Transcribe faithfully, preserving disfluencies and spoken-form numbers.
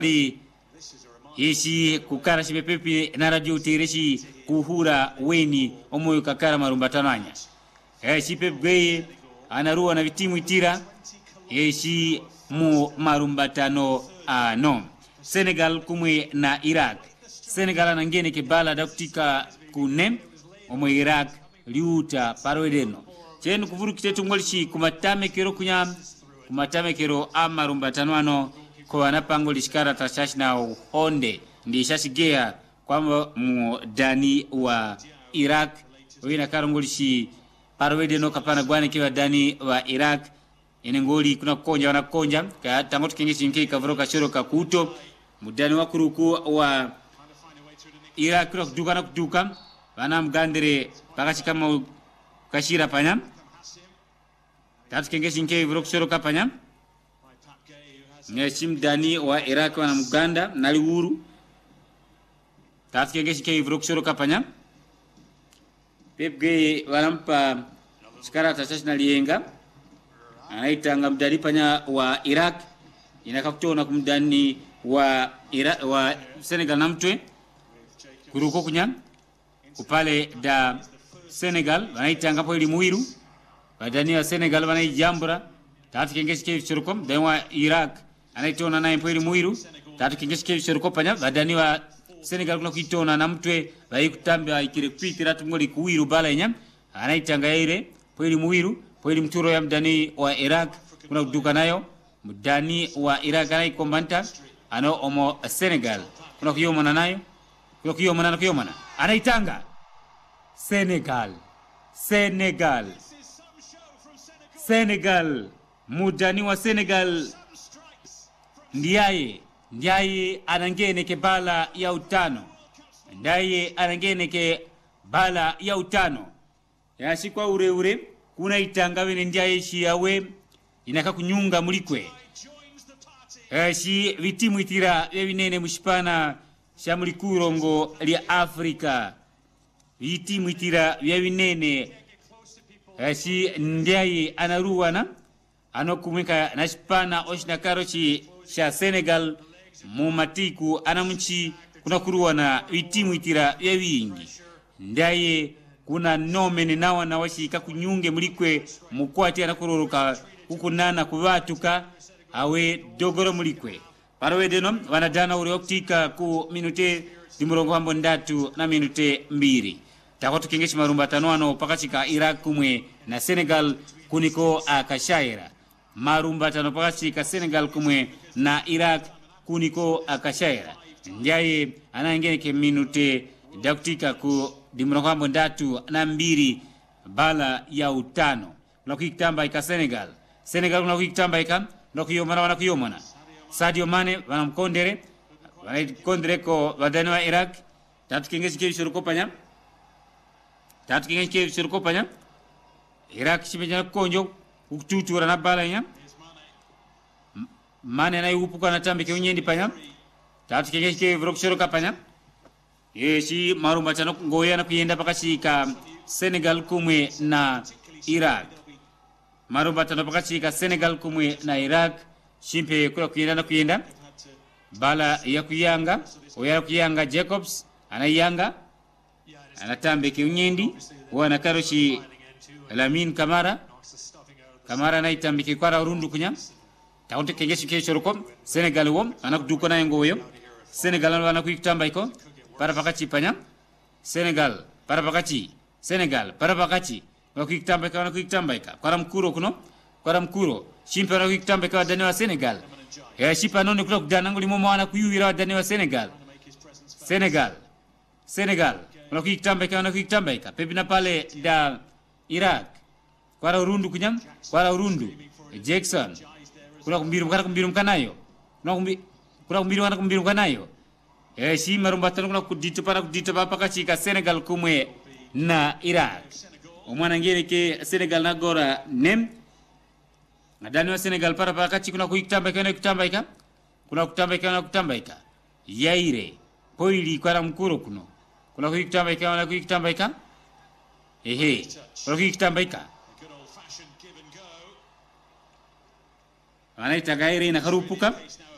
Ishi kukara shibepepi na radio tireshi kuhura weni omoyo kakara marumbatananya. Ishi pepgeye anaruwa na vitimu itira. Ishi mu marumbatano ano. Senegal kumwe na Iraq. Senegal anangene kebala dakutika kune omoyo Iraq liuta parwedeno. Chenu kuvuru kitetu ngolishi kumatame kero kunyam. Kumatame kero amarumbatano ano. Kwa anapango lishikara tashashi na honde ndi shashigea kwa mdani wa Iraq wina karongolishi parwede no kapana gwane kiwa dani wa Iraq inengoli kuna konja wana konja ka tangotu kengishi nke kavroka shiro kakuto mdani wa kuruku wa Iraq kuna kuduka na kuduka wana mgandere pakashi kama kashira panya tatu kengishi nke kavroka shiro kapanya Neshim dani wa Iraq wana mganda nali uru tatu kengeshi ke ivro kushoro kapanya pepge walampa shikara tashashi na lienga anaitanga mdani panya wa Iraq inakakutona kumdani wa Iraq wa Senegal namtwe kuruko kunya kupale da Senegal wanaitanga po ili muiru badani wa Senegal wanaijambura tatu kengeshi ke ivro kom denwa Iraq anaitona na impweli muiru tatu kengeshi ke ivro panya badani wa Senegal kuna kuitona na mtwe bayi kutambia ikire kwitira tumgoli kuwiru bala inyam anaitanga yaire poili muwiru poili mturo ya mdani wa Iraq kuna kuduka nayo mdani wa Iraq anaikombanta ano omo Senegal kuna kuyomana nayo kuna kuyomana na kuyomana anaitanga Senegal Senegal Senegal mudani wa Senegal ndiaye Ndiaye anangene ke bala ya utano. Ndiaye anangene ke bala ya utano. Ya shikwa ure ure. Kuna itanga wene ndiaye shi yawe. Inaka kunyunga mulikwe. Ya shi vitimu itira wevinene mushipana. Sha mulikurongo liya Afrika. Vitimu itira wevinene. Ya shi ndiaye anaruwana. Ano kumika nashipana oshina karochi sha Senegal. Mumatiku anamunchi kuna kuruwa na vitimu itira ya wingi. Ndaye kuna nomene nawa na washika kunyunge mulikwe mukwati anakururuka kukunana kuvatuka awe dogoro mulikwe. Parawe denom wanadana uri optika ku minute dimurongo hambo ndatu na minute mbiri. Takotu kengeshi marumbatano ano pakachika Iraq kumwe na Senegal kuniko akashaira. Marumbatano pakachika Senegal kumwe na Iraq kuniko akashaira. Ndiaye anangene ke minute dakutika ku dimurongo ndatu na mbiri bala ya utano. Unakikitamba ika Senegal. Senegal unakikitamba ika unakiyomana wanakiyomana. Sadio Mane wanamkondere. Wanakondere ko wadani wa Iraq. Tatu kengeshi ke visurukopanya. Tatu kengeshi ke visurukopanya. Iraq shimejana konjo kututura na bala nya. Mane na yupuka na tambi ke unyendi panya. Tatu kengeshi ke vrokshoro kapanya. Yeshi marumbachano ngoya na kuyenda pakashi ka Senegal kumwe na Iraq. Marumbachano pakashi ka Senegal kumwe na Iraq. Shimpe kula kuyenda na kuyenda. Bala ya kuyanga. Oya kuyanga Jacobs. Anayanga. Anatambi ke unyendi. Wana karoshi Lamine Kamara. Kamara na itambi ke kwara urundu kunya. Taunte kengeshi ke shorokom Senegal wom anakuduko na ngoyo Senegal wana kuitamba iko para pakati panya Senegal para pakati Senegal para pakati wakitamba iko na kuitamba ika kwa mkuro kuno kwa mkuro shimpe na kuitamba iko dani wa Senegal ya shipa none kulo kudana ngoli momo wana kuyuira dani wa Senegal Senegal Senegal wana kuitamba iko na kuitamba ika pepi na pale da Iraq kwa urundu kunyam kwa urundu Jackson kuna kumbiru kana kumbiru mkanayo kuna kumbi kuna kumbiru kana kumbiru mkanayo eh si marumbatano kuna kudito para kudito papa kachika Senegal kumwe na Iraq omwana ngere ke Senegal na gora nem nadani wa Senegal para para kachika kuna kuitamba kana kutamba ika kuna kutamba kana kutamba ika yaire poili kwa mkuro kuno kuna kuitamba ika kuna kuitamba ika ehe kuna kuitamba ika anaita gairi na karupuka